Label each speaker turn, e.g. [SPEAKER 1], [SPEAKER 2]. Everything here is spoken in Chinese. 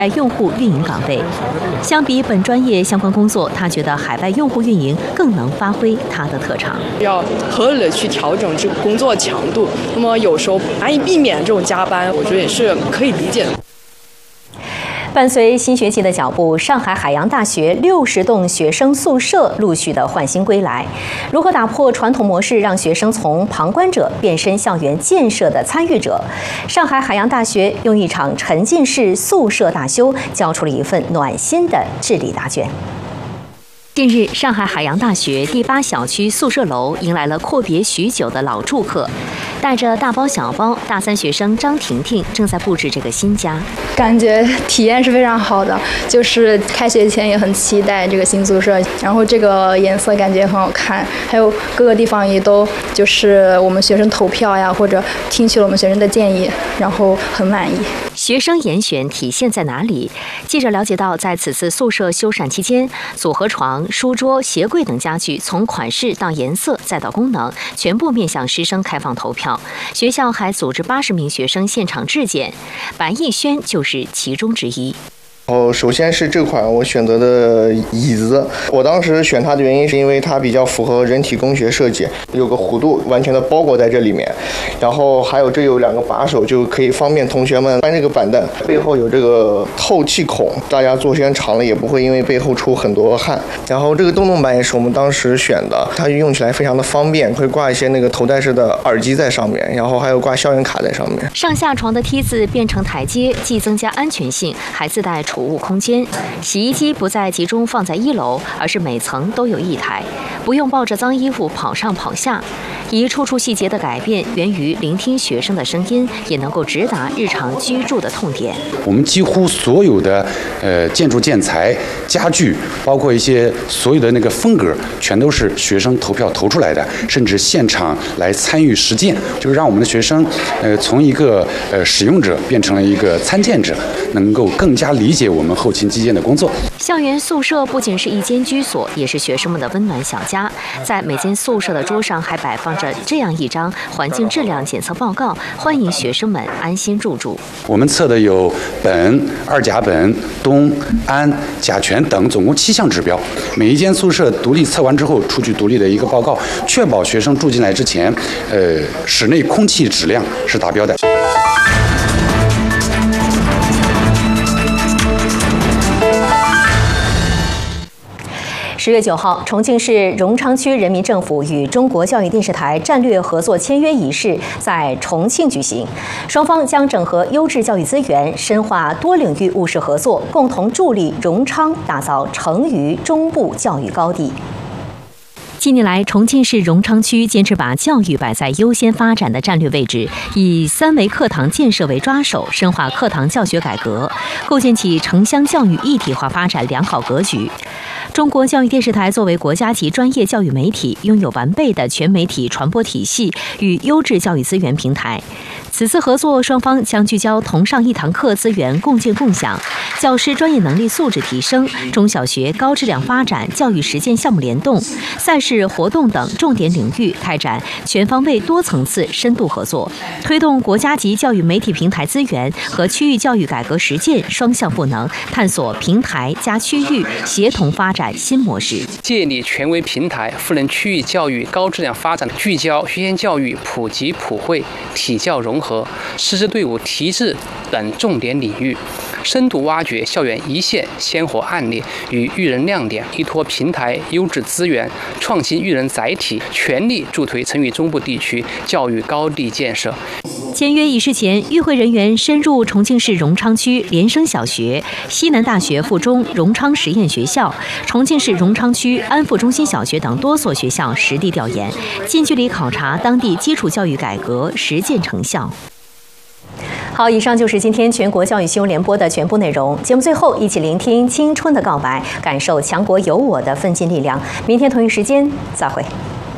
[SPEAKER 1] 用户运营岗位。相比本专业相关工作，他觉得海外用户运营更能发挥他的特长。
[SPEAKER 2] 要合理的去调整这个工作强度，那么有时候难以避免这种加班，我觉得也是可以理解的。
[SPEAKER 1] 伴随新学期的脚步，上海海洋大学60栋学生宿舍陆续的换新归来。如何打破传统模式，让学生从旁观者变身校园建设的参与者？上海海洋大学用一场沉浸式宿舍大修，交出了一份暖心的治理答卷。近日，上海海洋大学第8小区宿舍楼迎来了阔别许久的老住客，带着大包小包，大3学生张婷婷正在布置这个新家。
[SPEAKER 3] 感觉体验是非常好的，就是开学前也很期待这个新宿舍，然后这个颜色感觉很好看，还有各个地方也都就是我们学生投票呀，或者听取了我们学生的建议，然后很满意。
[SPEAKER 1] 学生严选体现在哪里？记者了解到，在此次宿舍修缮期间，组合床、书桌、鞋柜等家具从款式到颜色再到功能，全部面向师生开放投票。学校还组织80名学生现场质检，白逸轩就是其中之一。
[SPEAKER 4] 首先是这款我选择的椅子，我当时选它的原因是因为它比较符合人体工学设计，有个弧度完全的包裹在这里面，然后还有这有2个把手，就可以方便同学们搬这个板凳，背后有这个透气孔，大家坐时间长了也不会因为背后出很多汗。然后这个洞洞板也是我们当时选的，它用起来非常的方便，会挂一些那个头戴式的耳机在上面，然后还有挂校园卡在上面。
[SPEAKER 1] 上下床的梯子变成台阶，既增加安全性，还自带储物空间。洗衣机不再集中放在1楼，而是每层都有1台，不用抱着脏衣服跑上跑下。一处处细节的改变源于聆听学生的声音，也能够直达日常居住的痛点。
[SPEAKER 5] 我们几乎所有的建筑建材、家具，包括一些所有的那个风格，全都是学生投票投出来的，甚至现场来参与实践，就是让我们的学生从一个使用者变成了一个参建者，能够更加理解我们后勤基建的工作。
[SPEAKER 1] 校园宿舍不仅是一间居所，也是学生们的温暖小家。在每间宿舍的桌上还摆放着这样一张环境质量检测报告，欢迎学生们安心入住。
[SPEAKER 5] 我们测的有苯、2甲苯、氡、氨、甲醛等总共7项指标。每一间宿舍独立测完之后，出具独立的一个报告，确保学生住进来之前，室内空气质量是达标的。
[SPEAKER 1] 10月9号，重庆市荣昌区人民政府与中国教育电视台战略合作签约仪式在重庆举行，双方将整合优质教育资源，深化多领域务实合作，共同助力荣昌打造成渝中部教育高地。近年来，重庆市荣昌区坚持把教育摆在优先发展的战略位置，以3维课堂建设为抓手，深化课堂教学改革，构建起城乡教育一体化发展良好格局。中国教育电视台作为国家级专业教育媒体，拥有完备的全媒体传播体系与优质教育资源平台。此次合作，双方将聚焦同上一堂课资源共建共享、教师专业能力素质提升、中小学高质量发展、教育实践项目联动、赛事活动等重点领域开展全方位多层次深度合作，推动国家级教育媒体平台资源和区域教育改革实践双向赋能，探索平台加区域协同发展新模式。
[SPEAKER 6] 建立权威平台，赋能区域教育高质量发展，聚焦学前教育普及普惠、体教融合、师资队伍提质等重点领域，深度挖掘校园一线鲜活案例与育人亮点，依托平台优质资源，创新育人载体，全力助推成渝中部地区教育高地建设。
[SPEAKER 1] 签约仪式前，与会人员深入重庆市荣昌区联升小学、西南大学附中荣昌实验学校、重庆市荣昌区安富中心小学等多所学校实地调研，近距离考察当地基础教育改革实践成效。好，以上就是今天全国教育新闻联播的全部内容。节目最后，一起聆听青春的告白，感受强国有我的奋进力量。明天同一时间再会。